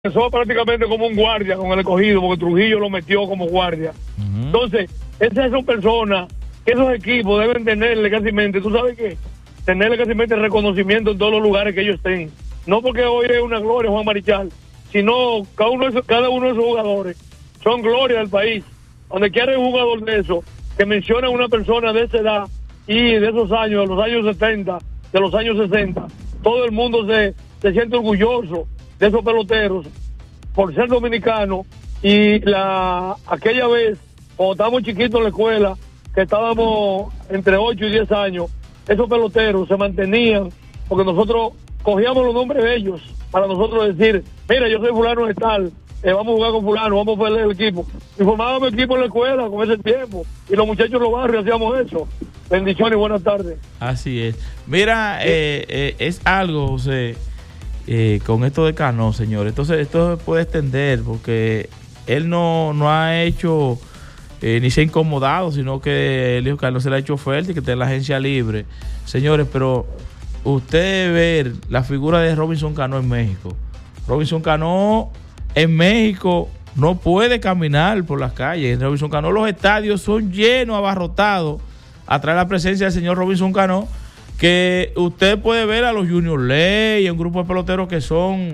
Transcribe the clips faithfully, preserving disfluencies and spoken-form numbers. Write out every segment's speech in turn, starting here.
Empezó prácticamente como un guardia con el escogido, porque Trujillo lo metió como guardia. Uh-huh. Entonces, esas son personas que esos equipos deben tenerle casi mente, ¿tú sabes qué? Tenerle casi mente reconocimiento en todos los lugares que ellos estén. No porque hoy es una gloria Juan Marichal, sino cada uno, de esos, cada uno de esos jugadores son gloria del país. Donde quiera un jugador de eso, que menciona a una persona de esa edad y de esos años, de los años setenta, de los años sesenta, todo el mundo se, se siente orgulloso de esos peloteros por ser dominicanos. Y la aquella vez cuando estábamos chiquitos en la escuela, que estábamos entre ocho y diez años, esos peloteros se mantenían porque nosotros cogíamos los nombres de ellos para nosotros decir, mira, yo soy fulano de tal, eh, vamos a jugar con fulano, vamos a pelear el equipo, y formábamos equipo en la escuela con ese tiempo, y los muchachos en los barrios hacíamos eso. Bendiciones y buenas tardes. Así es. Mira, eh, eh, es algo, José, Eh, con esto de Cano, señores. Entonces esto se puede extender porque él no, no ha hecho eh, ni se ha incomodado, sino que el hijo Cano se le ha hecho oferta y que está en la agencia libre, señores. Pero usted ver la figura de Robinson Cano en México, Robinson Cano en México no puede caminar por las calles. Robinson Cano, los estadios son llenos, abarrotados, atrae la presencia del señor Robinson Cano, que usted puede ver a los Junior Ley, un grupo de peloteros que son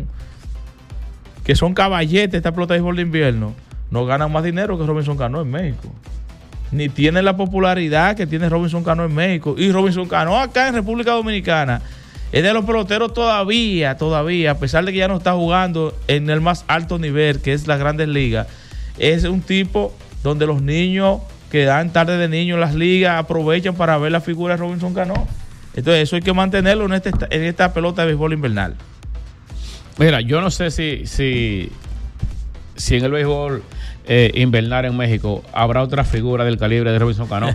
que son caballetes, esta pelota de béisbol de invierno, no ganan más dinero que Robinson Cano en México, ni tienen la popularidad que tiene Robinson Cano en México. Y Robinson Cano acá en República Dominicana es de los peloteros todavía, todavía, a pesar de que ya no está jugando en el más alto nivel, que es las Grandes Ligas, es un tipo donde los niños que dan tarde de niños en las ligas aprovechan para ver la figura de Robinson Cano. Entonces eso hay que mantenerlo en, este, en esta pelota de béisbol invernal. Mira, yo no sé si si, si en el béisbol eh, invernal en México habrá otra figura del calibre de Robinson Cano.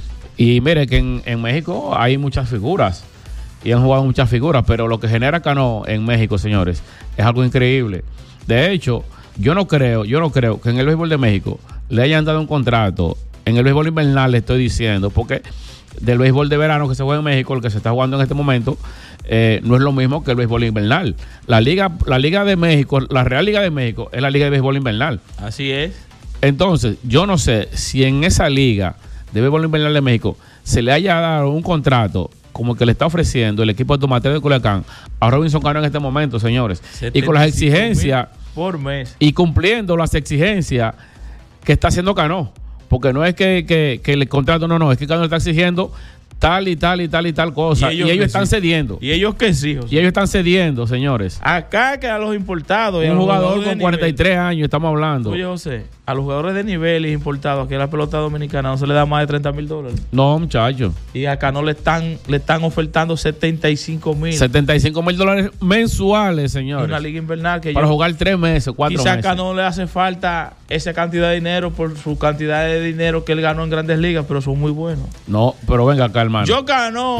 Y mire que en, en México hay muchas figuras y han jugado muchas figuras, pero lo que genera Cano en México, señores, es algo increíble. De hecho, yo no creo, yo no creo que en el béisbol de México le hayan dado un contrato. En el béisbol invernal le estoy diciendo, porque del béisbol de verano que se juega en México, el que se está jugando en este momento, eh, no es lo mismo que el béisbol invernal. La liga, la liga de México, la Real Liga de México, es la liga de béisbol invernal. Así es. Entonces, yo no sé si en esa liga de béisbol invernal de México se le haya dado un contrato como el que le está ofreciendo el equipo de Tomatero de Culiacán a Robinson Cano en este momento, señores. Y con las exigencias por mes y cumpliendo las exigencias que está haciendo Cano. Porque no es que, que, que el contrato, no, no, es que Cano le está exigiendo tal y tal y tal y tal cosa. Y ellos, y ellos están sí. cediendo. Y ellos que sí, José. Y ellos están cediendo, señores. Acá que a los importados. Y un a los jugador con cuarenta y tres nivel. Años, estamos hablando. Oye, José, a los jugadores de nivel y importados, que la pelota dominicana no se le da más de treinta mil dólares. No, muchachos. Y acá no le están, le están ofertando setenta y cinco mil. setenta y cinco mil dólares mensuales, señores. Una liga invernal que para yo, jugar tres meses, cuatro quizá meses. Quizá acá no le hace falta esa cantidad de dinero por su cantidad de dinero que él ganó en Grandes Ligas, pero son muy buenos. No, pero venga acá, hermano. Yo ganó.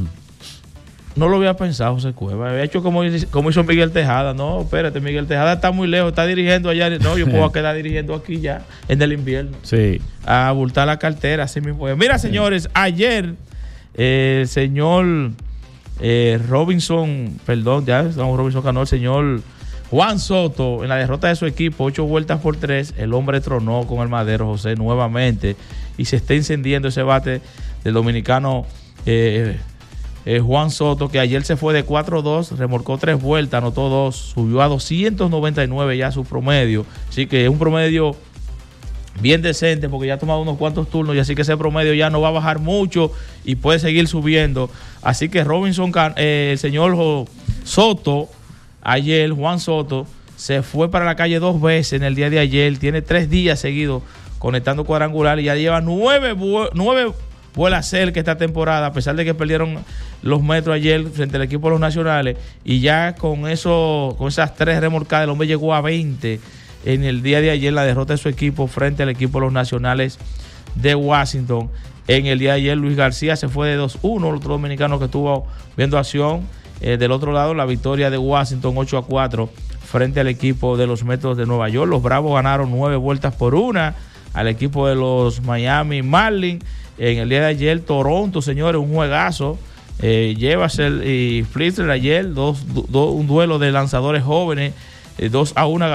No lo había pensado, José Cueva. Había hecho como, como hizo Miguel Tejada. No, espérate, Miguel Tejada está muy lejos, está dirigiendo allá. No, yo puedo quedar dirigiendo aquí ya, en el invierno. Sí. A abultar la cartera, así mismo. Mira, señores, sí. ayer eh, el señor eh, Robinson, perdón, ya estamos Robinson Cano, el señor Juan Soto, en la derrota de su equipo, ocho vueltas por tres, el hombre tronó con el madero, José, nuevamente, y se está encendiendo ese bate del dominicano eh, eh, Juan Soto, que ayer se fue de cuatro dos, remolcó tres vueltas, anotó dos, subió a doscientos noventa y nueve ya su promedio, así que es un promedio bien decente porque ya ha tomado unos cuantos turnos y así que ese promedio ya no va a bajar mucho y puede seguir subiendo. Así que Robinson, eh, el señor Soto, ayer Juan Soto se fue para la calle dos veces en el día de ayer, tiene tres días seguidos conectando cuadrangular y ya lleva nueve, nueve vuelas cerca esta temporada, a pesar de que perdieron los metros ayer frente al equipo de los nacionales, y ya con eso, con esas tres remolcadas, el hombre llegó a veinte en el día de ayer, la derrota de su equipo frente al equipo de los nacionales de Washington. En el día de ayer Luis García se fue de dos uno, el otro dominicano que estuvo viendo acción. Eh, del otro lado, la victoria de Washington ocho a cuatro frente al equipo de los Metros de Nueva York. Los Bravos ganaron nueve vueltas por una al equipo de los Miami Marlins. En el día de ayer, Toronto, señores, un juegazo. Eh, Jefferson y Flitzer ayer, dos, do, un duelo de lanzadores jóvenes eh, dos a uno